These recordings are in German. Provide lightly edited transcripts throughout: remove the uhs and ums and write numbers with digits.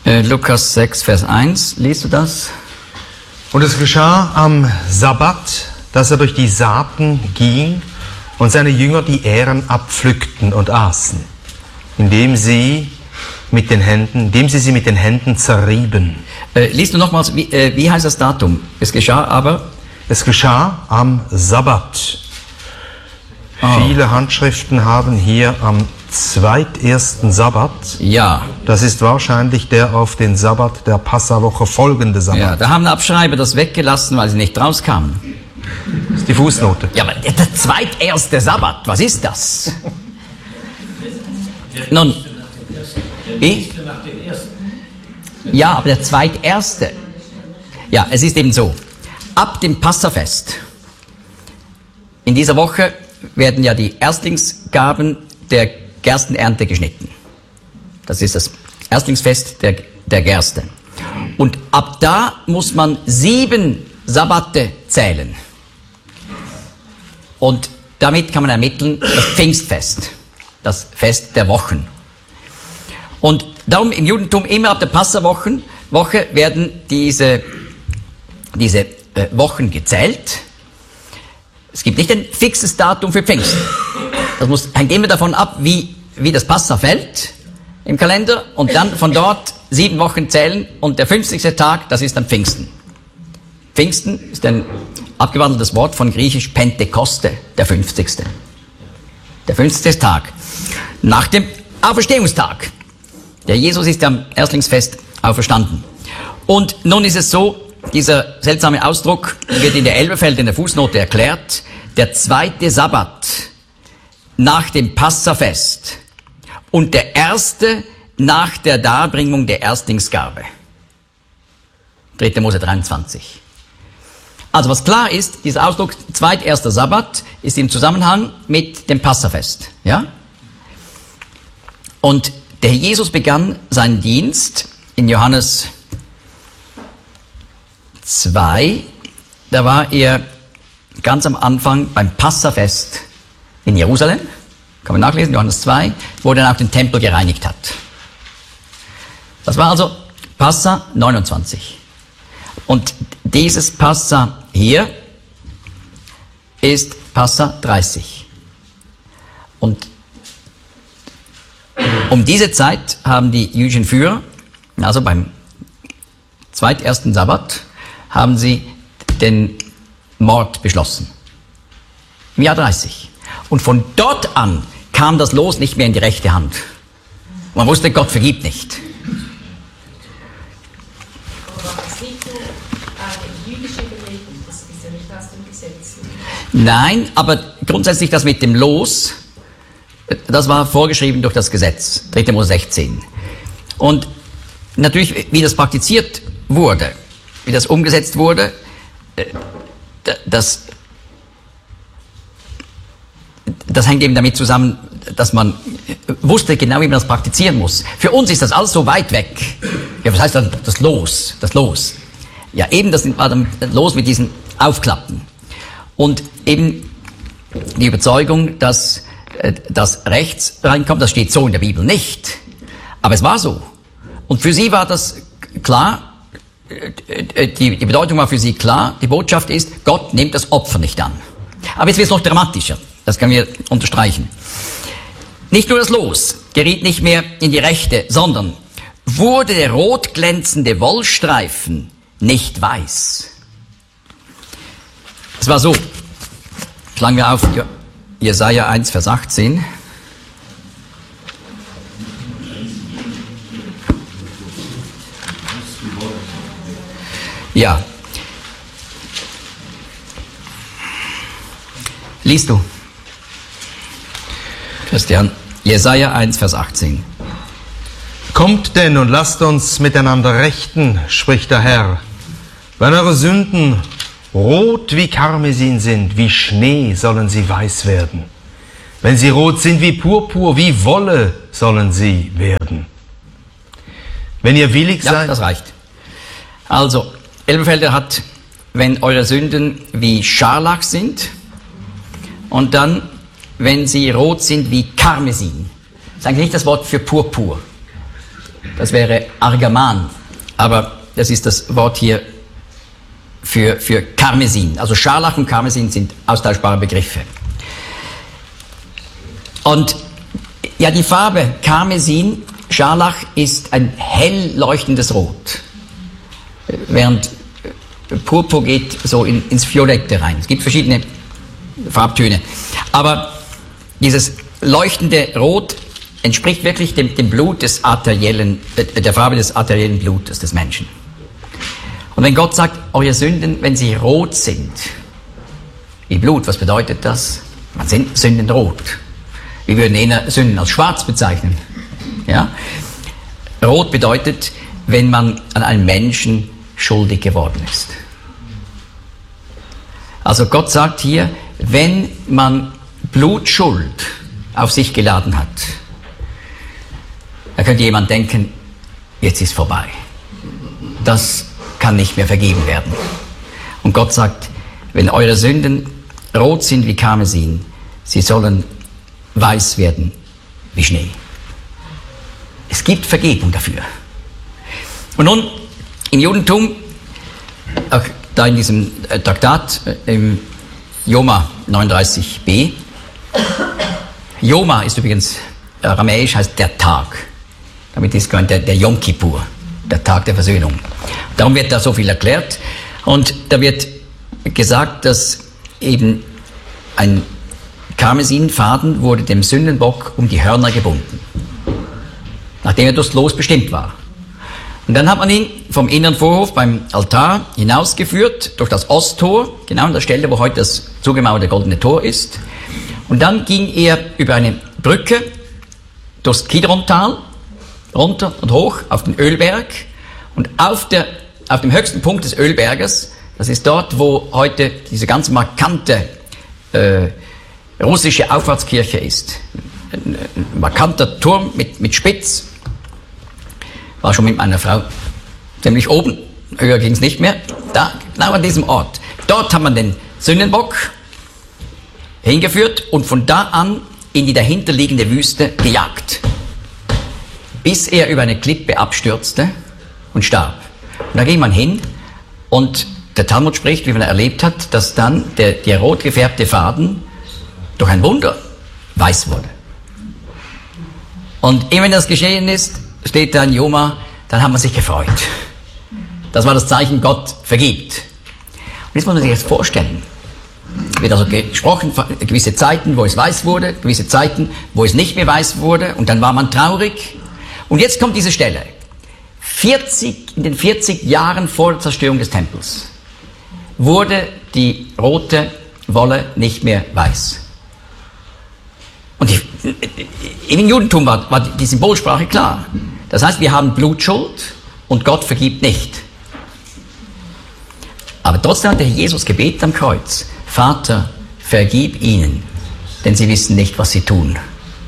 Lukas 6, Vers 1, liest du das? Und es geschah am Sabbat, dass er durch die Saaten ging und seine Jünger die Ähren abpflückten und aßen, indem sie sie mit den Händen zerrieben. Liest du nochmals, wie heißt das Datum? Es geschah aber? Es geschah am Sabbat. Viele Handschriften haben hier am zweitersten Sabbat. Ja. Das ist wahrscheinlich der auf den Sabbat der Passawoche folgende Sabbat. Ja, da haben Abschreiber das weggelassen, weil sie nicht rauskamen. Das ist die Fußnote. Ja, aber der zweiterste Sabbat, was ist das? Nun, wie? Ja, aber der zweiterste. Ja, es ist eben so. Ab dem Passafest, in dieser Woche werden ja die Erstlingsgaben der Gerstenernte geschnitten. Das ist das Erstlingsfest der Gerste. Und ab da muss man 7 Sabbate zählen. Und damit kann man ermitteln das Pfingstfest, das Fest der Wochen. Und darum im Judentum immer ab der Passawoche werden diese Wochen gezählt. Es gibt nicht ein fixes Datum für Pfingsten. Das hängt immer davon ab, wie das Passa fällt im Kalender und dann von dort 7 Wochen zählen und der 50. Tag, das ist dann Pfingsten. Pfingsten ist ein abgewandeltes Wort von griechisch Pentekoste, der 50. Der 50. Tag. Nach dem Auferstehungstag. Der Jesus ist am Erstlingsfest auferstanden. Und nun ist es so, dieser seltsame Ausdruck wird in der Elberfeld in der Fußnote erklärt, der zweite Sabbat nach dem Passafest und der erste nach der Darbringung der Erstlingsgabe. 3. Mose 23. Also was klar ist, dieser Ausdruck zweiterster Sabbat ist im Zusammenhang mit dem Passafest. Ja? Und der Jesus begann seinen Dienst in Johannes 2, da war er ganz am Anfang beim Passafest in Jerusalem, kann man nachlesen, Johannes 2, wo er dann auch den Tempel gereinigt hat. Das war also Passa 29. Und dieses Passa hier ist Passa 30. Und um diese Zeit haben die jüdischen Führer, also beim zweitersten Sabbat, haben sie den Mord beschlossen. Im Jahr 30. Und von dort an kam das Los nicht mehr in die rechte Hand. Man wusste, Gott vergibt nicht. Aber es liegt nur eine jüdische Überlegung, das ist ja nicht aus dem Gesetz. Nein, aber grundsätzlich das mit dem Los, das war vorgeschrieben durch das Gesetz, 3. Mose 16. Und natürlich, wie das praktiziert wurde, wie das umgesetzt wurde, das hängt eben damit zusammen, dass man wusste genau, wie man das praktizieren muss. Für uns ist das alles so weit weg. Ja, was heißt dann das Los? Das Los. Ja, eben das war dann Los mit diesen Aufklappen. Und eben die Überzeugung, dass das rechts reinkommt, das steht so in der Bibel nicht. Aber es war so. Und für sie war das klar, die Bedeutung war für sie klar, die Botschaft ist, Gott nimmt das Opfer nicht an. Aber jetzt wird es noch dramatischer, das können wir unterstreichen. Nicht nur das Los geriet nicht mehr in die Rechte, sondern wurde der rot glänzende Wollstreifen nicht weiß. Es war so, schlagen wir auf Jesaja 1, Vers 18. Ja. Liest du? Christian, Jesaja 1, Vers 18. Kommt denn und lasst uns miteinander rechten, spricht der Herr. Wenn eure Sünden rot wie Karmesin sind, wie Schnee sollen sie weiß werden. Wenn sie rot sind wie Purpur, wie Wolle sollen sie werden. Wenn ihr willig seid... Ja, das reicht. Also, Elberfelder hat, wenn eure Sünden wie Scharlach sind und dann, wenn sie rot sind wie Karmesin. Sagen Sie nicht das Wort für Purpur. Das wäre Argaman. Aber das ist das Wort hier für Karmesin. Also Scharlach und Karmesin sind austauschbare Begriffe. Und ja, die Farbe Karmesin, Scharlach, ist ein hell leuchtendes Rot. Während Purpur geht so ins Violette rein. Es gibt verschiedene Farbtöne. Aber dieses leuchtende Rot entspricht wirklich dem Blut des arteriellen, der Farbe des arteriellen Blutes des Menschen. Und wenn Gott sagt, eure Sünden, wenn sie rot sind, wie Blut, was bedeutet das? Man sind Sünden rot. Wir würden eher Sünden als schwarz bezeichnen. Ja? Rot bedeutet, wenn man an einem Menschen schuldig geworden ist. Also Gott sagt hier, wenn man Blutschuld auf sich geladen hat, da könnte jemand denken, jetzt ist vorbei. Das kann nicht mehr vergeben werden. Und Gott sagt, wenn eure Sünden rot sind wie Karmesin, sie sollen weiß werden wie Schnee. Es gibt Vergebung dafür. Und nun, im Judentum, auch da in diesem Traktat, im Yoma 39b, Yoma ist übrigens aramäisch, heißt der Tag. Damit ist gemeint der Yom Kippur, der Tag der Versöhnung. Darum wird da so viel erklärt. Und da wird gesagt, dass eben ein Karmesinfaden wurde dem Sündenbock um die Hörner gebunden, nachdem er durchs Los bestimmt war. Und dann hat man ihn vom inneren Vorhof beim Altar hinausgeführt, durch das Osttor, genau an der Stelle, wo heute das zugemauerte goldene Tor ist. Und dann ging er über eine Brücke durchs Kidrontal, runter und hoch auf den Ölberg. Und auf dem höchsten Punkt des Ölberges, das ist dort, wo heute diese ganz markante russische Auffahrtskirche ist. Ein markanter Turm mit Spitz. War schon mit meiner Frau ziemlich oben, höher ging es nicht mehr. Da, genau an diesem Ort. Dort hat man den Sündenbock hingeführt und von da an in die dahinterliegende Wüste gejagt, bis er über eine Klippe abstürzte und starb. Und da ging man hin und der Talmud spricht, wie man erlebt hat, dass dann der rot gefärbte Faden durch ein Wunder weiß wurde. Und immer wenn das geschehen ist, steht da in Yoma, dann hat man sich gefreut. Das war das Zeichen, Gott vergibt. Und jetzt muss man sich das vorstellen. Es wird also gesprochen von gewisse Zeiten, wo es weiß wurde, gewisse Zeiten, wo es nicht mehr weiß wurde, und dann war man traurig. Und jetzt kommt diese Stelle. In den 40 Jahren vor der Zerstörung des Tempels wurde die rote Wolle nicht mehr weiß. Und im Judentum war die Symbolsprache klar. Das heißt, wir haben Blutschuld und Gott vergibt nicht. Aber trotzdem hat der Jesus gebetet am Kreuz: Vater, vergib ihnen, denn sie wissen nicht, was sie tun.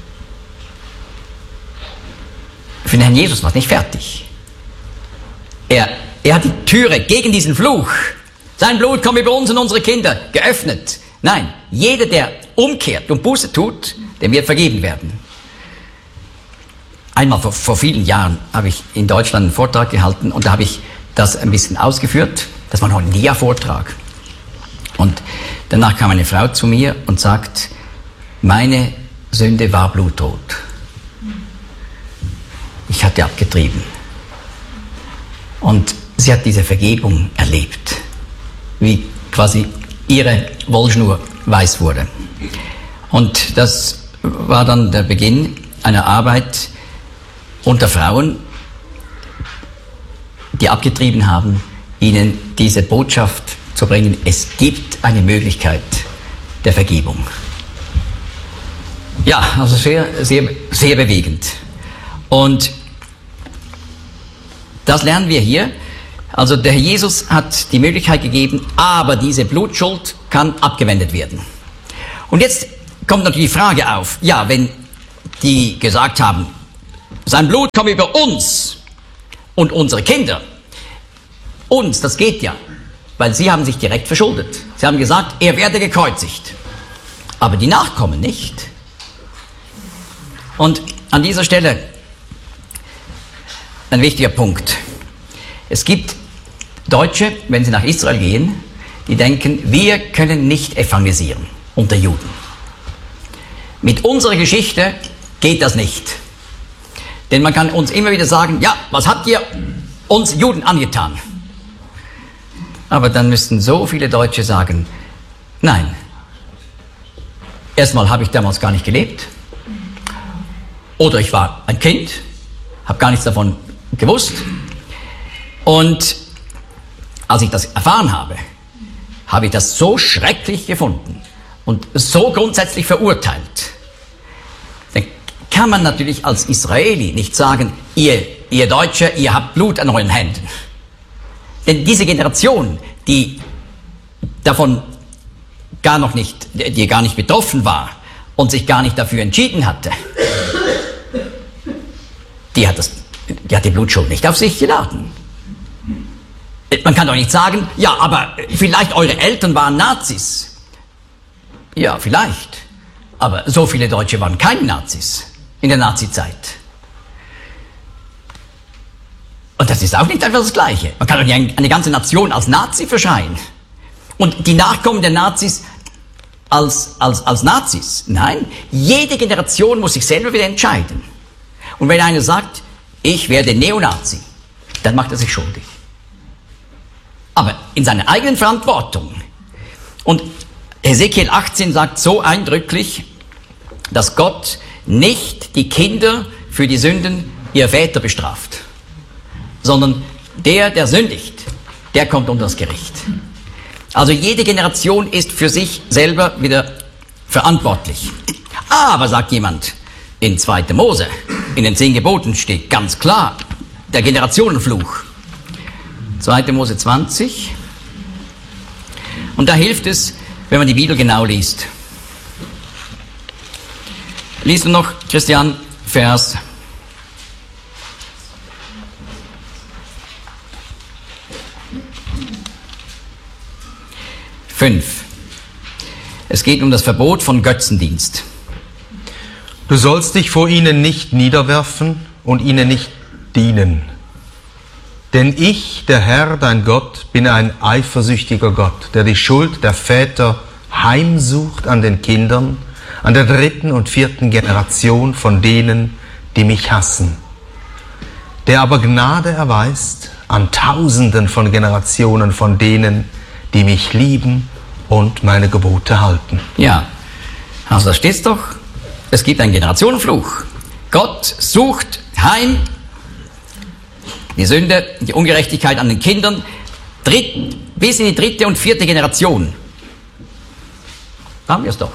Für den Herrn Jesus war es nicht fertig. Er hat die Türe gegen diesen Fluch, sein Blut kommt über uns und unsere Kinder, geöffnet. Nein, jeder, der umkehrt und Buße tut, dem wird vergeben werden. Einmal vor vielen Jahren habe ich in Deutschland einen Vortrag gehalten und da habe ich das ein bisschen ausgeführt. Das war noch ein Dia-Vortrag. Und danach kam eine Frau zu mir und sagt, meine Sünde war blutrot. Ich hatte abgetrieben. Und sie hat diese Vergebung erlebt, wie quasi ihre Wollschnur weiß wurde. Und das war dann der Beginn einer Arbeit unter Frauen, die abgetrieben haben, ihnen diese Botschaft zu bringen: Es gibt eine Möglichkeit der Vergebung. Ja, also sehr, sehr, sehr bewegend. Und das lernen wir hier. Also der Herr Jesus hat die Möglichkeit gegeben, aber diese Blutschuld kann abgewendet werden. Und jetzt kommt natürlich die Frage auf, ja, wenn die gesagt haben, sein Blut kommt über uns und unsere Kinder. Uns, das geht ja, weil sie haben sich direkt verschuldet. Sie haben gesagt, er werde gekreuzigt. Aber die Nachkommen nicht. Und an dieser Stelle ein wichtiger Punkt. Es gibt Deutsche, wenn sie nach Israel gehen, die denken, wir können nicht evangelisieren unter Juden. Mit unserer Geschichte geht das nicht. Denn man kann uns immer wieder sagen, ja, was habt ihr uns Juden angetan? Aber dann müssten so viele Deutsche sagen, nein, erstmal habe ich damals gar nicht gelebt. Oder ich war ein Kind, habe gar nichts davon gewusst. Und als ich das erfahren habe, habe ich das so schrecklich gefunden und so grundsätzlich verurteilt. Dann kann man natürlich als Israeli nicht sagen, ihr Deutsche, ihr habt Blut an euren Händen. Denn diese Generation, die davon die gar nicht betroffen war und sich gar nicht dafür entschieden hatte, die hat die Blutschuld nicht auf sich geladen. Man kann doch nicht sagen, ja, aber vielleicht eure Eltern waren Nazis. Ja, vielleicht. Aber so viele Deutsche waren keine Nazis in der Nazizeit. Und das ist auch nicht einfach das Gleiche. Man kann doch nicht eine ganze Nation als Nazi verschreien. Und die Nachkommen der Nazis als Nazis. Nein, jede Generation muss sich selber wieder entscheiden. Und wenn einer sagt, ich werde Neonazi, dann macht er sich schuldig. Aber in seiner eigenen Verantwortung. Und Hesekiel 18 sagt so eindrücklich, dass Gott nicht die Kinder für die Sünden ihrer Väter bestraft, sondern der sündigt, der kommt unter das Gericht. Also jede Generation ist für sich selber wieder verantwortlich. Aber, sagt jemand, in 2. Mose, in den 10 Geboten steht ganz klar der Generationenfluch. 2. Mose 20. Und da hilft es, wenn man die Bibel genau liest. Liest du noch, Christian, Vers 5. Es geht um das Verbot von Götzendienst. Du sollst dich vor ihnen nicht niederwerfen und ihnen nicht dienen. Denn ich, der Herr, dein Gott, bin ein eifersüchtiger Gott, der die Schuld der Väter heimsucht an den Kindern, an der 3. und 4. Generation von denen, die mich hassen. Der aber Gnade erweist an Tausenden von Generationen von denen, die mich lieben und meine Gebote halten. Ja, also da steht's doch. Es gibt einen Generationenfluch. Gott sucht heim die Sünde, die Ungerechtigkeit an den Kindern, bis in die 3. und 4. Generation. Da haben wir es doch.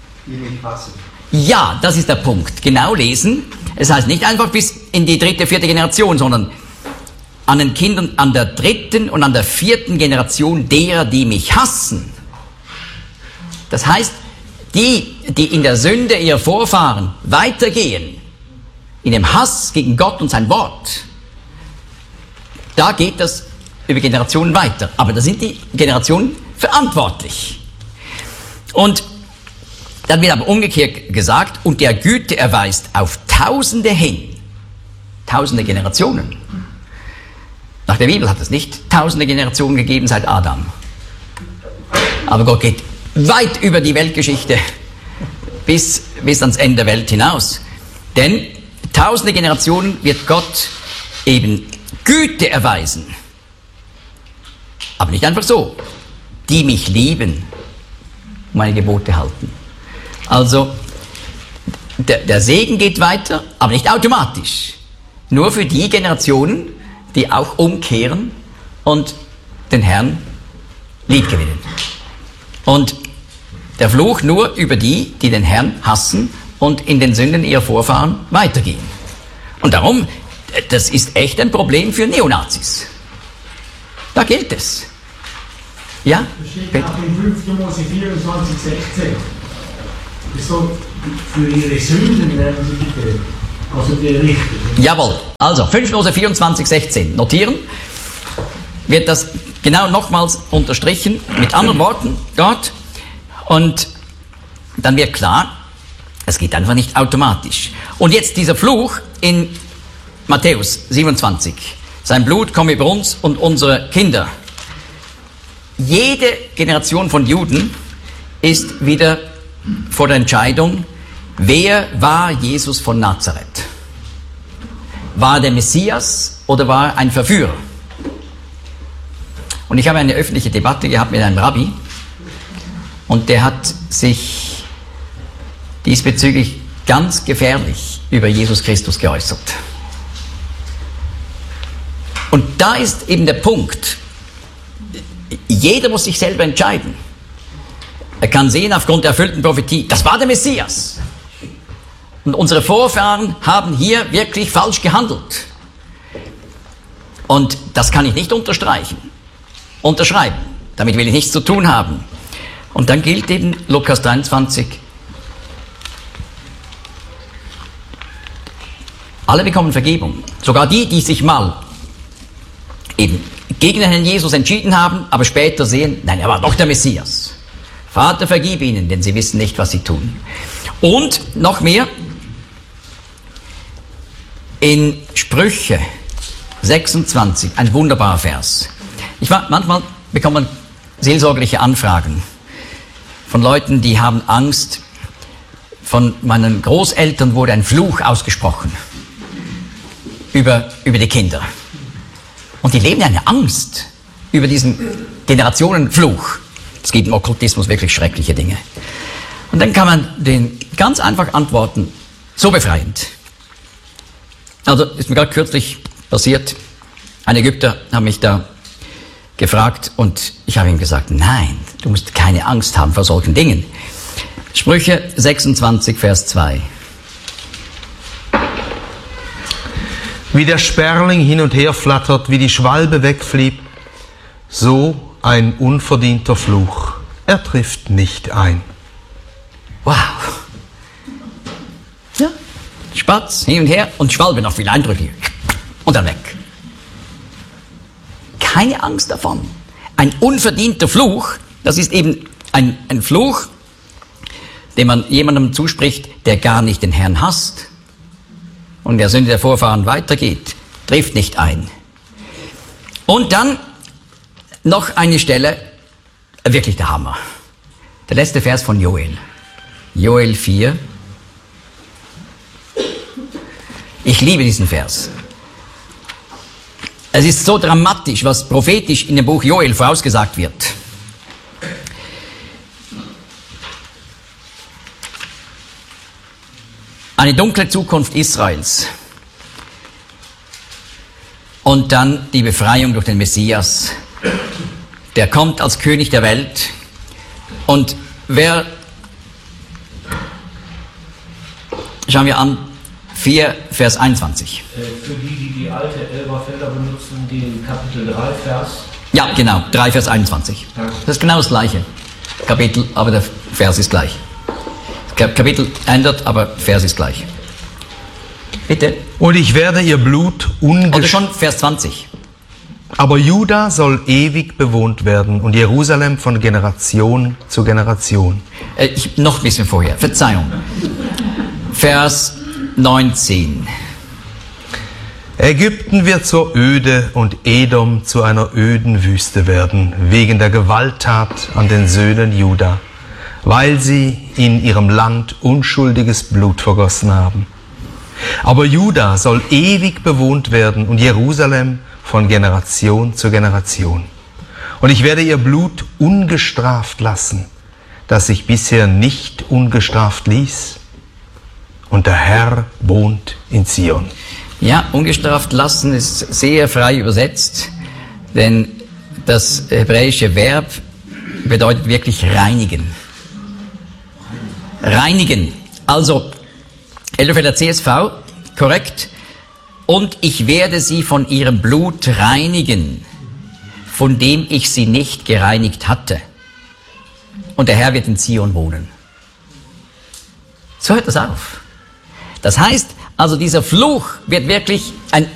Ja, das ist der Punkt. Genau lesen. Es heißt nicht einfach bis in die 3., 4. Generation, sondern an den Kindern an der 3. und an der 4. Generation derer, die mich hassen. Das heißt, die in der Sünde ihrer Vorfahren weitergehen, in dem Hass gegen Gott und sein Wort, da geht das über Generationen weiter. Aber da sind die Generationen verantwortlich. Und dann wird aber umgekehrt gesagt, und der Güte erweist auf Tausende hin, Tausende Generationen. Nach der Bibel hat es nicht Tausende Generationen gegeben seit Adam. Aber Gott geht weit über die Weltgeschichte bis ans Ende der Welt hinaus. Denn Tausende Generationen wird Gott eben Güte erweisen. Aber nicht einfach so. Die mich lieben, meine Gebote halten. Also, der Segen geht weiter, aber nicht automatisch. Nur für die Generationen, die auch umkehren und den Herrn liebgewinnen. Und der Fluch nur über die den Herrn hassen und in den Sünden ihrer Vorfahren weitergehen. Und darum, das ist echt ein Problem für Neonazis. Da gilt es. Ja? Das steht auch in 5. Mose 24, 16. So, für ihre Sünden werden sie getötet. Also die Richter. Jawohl. Also, 5. Mose 24, 16. Notieren. Wird das genau nochmals unterstrichen, mit anderen Worten, Gott. Und dann wird klar, es geht einfach nicht automatisch. Und jetzt dieser Fluch in Matthäus 27. Sein Blut komme über uns und unsere Kinder. Jede Generation von Juden ist wieder vor der Entscheidung, wer war Jesus von Nazareth? War er der Messias oder war er ein Verführer? Und ich habe eine öffentliche Debatte gehabt mit einem Rabbi und der hat sich diesbezüglich ganz gefährlich über Jesus Christus geäußert. Und da ist eben der Punkt, jeder muss sich selber entscheiden. Er kann sehen aufgrund der erfüllten Prophetie, das war der Messias. Und unsere Vorfahren haben hier wirklich falsch gehandelt. Und das kann ich nicht unterschreiben. Damit will ich nichts zu tun haben. Und dann gilt eben Lukas 23. Alle bekommen Vergebung. Sogar die, die sich mal eben gegen den Herrn Jesus entschieden haben, aber später sehen, nein, er war doch der Messias. Vater, vergib ihnen, denn sie wissen nicht, was sie tun. Und noch mehr, in Sprüche 26, ein wunderbarer Vers. Manchmal bekommt man seelsorgerliche Anfragen von Leuten, die haben Angst. Von meinen Großeltern wurde ein Fluch ausgesprochen über die Kinder. Und die leben eine Angst über diesen Generationenfluch. Es geht im Okkultismus wirklich schreckliche Dinge. Und dann kann man den ganz einfach antworten, so befreiend. Also ist mir gerade kürzlich passiert, ein Ägypter hat mich da gefragt und ich habe ihm gesagt, nein, du musst keine Angst haben vor solchen Dingen. Sprüche 26, Vers 2. Wie der Sperling hin und her flattert, wie die Schwalbe wegfliegt, so ein unverdienter Fluch. Er trifft nicht ein. Wow. Ja, Spatz hin und her und Schwalbe noch viel eindrücklicher. Und dann weg. Keine Angst davon. Ein unverdienter Fluch, das ist eben ein Fluch, den man jemandem zuspricht, der gar nicht den Herrn hasst und der Sünde der Vorfahren weitergeht, trifft nicht ein. Und dann noch eine Stelle, wirklich der Hammer. Der letzte Vers von Joel. Joel 4. Ich liebe diesen Vers. Es ist so dramatisch, was prophetisch in dem Buch Joel vorausgesagt wird. Eine dunkle Zukunft Israels. Und dann die Befreiung durch den Messias. Der kommt als König der Welt. Und schauen wir an, 4, Vers 21. Für die alte Elberfelder benutzen, den Kapitel 3, Vers... Ja, genau, 3, Vers 21. Das ist genau das gleiche Kapitel, aber der Vers ist gleich. Kapitel ändert, aber Vers ist gleich. Bitte. Und ich werde ihr Blut Oder schon Vers 20. Aber Juda soll ewig bewohnt werden und Jerusalem von Generation zu Generation. Noch ein bisschen vorher, Verzeihung. Vers 19. Ägypten wird zur Öde und Edom zu einer öden Wüste werden, wegen der Gewalttat an den Söhnen Juda, weil sie in ihrem Land unschuldiges Blut vergossen haben. Aber Juda soll ewig bewohnt werden und Jerusalem von Generation zu Generation. Und ich werde ihr Blut ungestraft lassen, das sich bisher nicht ungestraft ließ. Und der Herr wohnt in Zion. Ja, ungestraft lassen ist sehr frei übersetzt, denn das hebräische Verb bedeutet wirklich reinigen. Reinigen. Also, Elberfelder CSV, korrekt. Und ich werde sie von ihrem Blut reinigen, von dem ich sie nicht gereinigt hatte. Und der Herr wird in Zion wohnen. So hört das auf. Das heißt, also dieser Fluch wird wirklich ein